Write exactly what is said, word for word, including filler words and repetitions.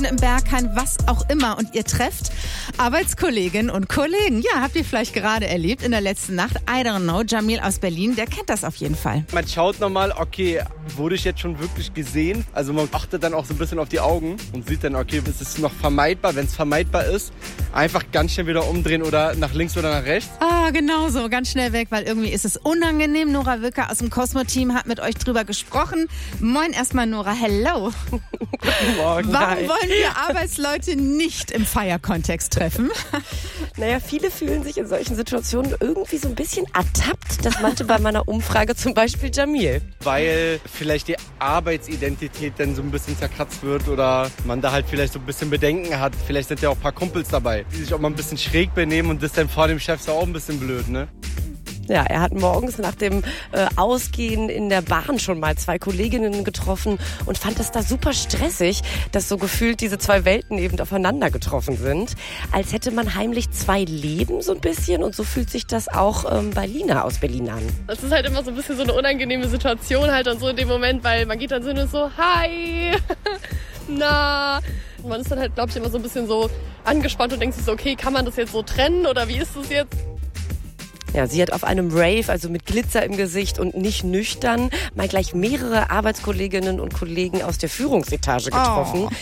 Stunden im Berghain, was auch immer. Und ihr trefft Arbeitskolleginnen und Kollegen. Ja, habt ihr vielleicht gerade erlebt in der letzten Nacht. I don't know, Jamil aus Berlin, der kennt das auf jeden Fall. Man schaut nochmal, okay, wurde ich jetzt schon wirklich gesehen? Also man achtet dann auch so ein bisschen auf die Augen und sieht dann, okay, ist es noch vermeidbar? Wenn es vermeidbar ist, einfach ganz schnell wieder umdrehen oder nach links oder nach rechts. Ah, genau so, ganz schnell weg, weil irgendwie ist es unangenehm. Nora Wilker aus dem Cosmo-Team hat mit euch drüber gesprochen. Moin erstmal, Nora, hello. Guten Morgen. Warum Hi. wollen wir Arbeitsleute nicht im Feierkontext treffen? Naja, viele fühlen sich in solchen Situationen irgendwie so ein bisschen ertappt. Das meinte bei meiner Umfrage zum Beispiel Jamil. Weil vielleicht die Arbeitsidentität dann so ein bisschen zerkratzt wird oder man da halt vielleicht so ein bisschen Bedenken hat. Vielleicht sind ja auch ein paar Kumpels dabei, die sich auch mal ein bisschen schräg benehmen und das dann vor dem Chef ist auch ein bisschen blöd, ne? Ja, er hat morgens nach dem äh, Ausgehen in der Bahn schon mal zwei Kolleginnen getroffen und fand es da super stressig, dass so gefühlt diese zwei Welten eben aufeinander getroffen sind. Als hätte man heimlich zwei Leben so ein bisschen und so fühlt sich das auch ähm, bei Lina aus Berlin an. Es ist halt immer so ein bisschen so eine unangenehme Situation halt und so in dem Moment, weil man geht dann so nur so, hi, na... Man ist dann halt, glaube ich, immer so ein bisschen so angespannt und denkt sich so, okay, kann man das jetzt so trennen oder wie ist das jetzt? Ja, sie hat auf einem Rave, also mit Glitzer im Gesicht und nicht nüchtern, mal gleich mehrere Arbeitskolleginnen und Kollegen aus der Führungsetage getroffen, Oh.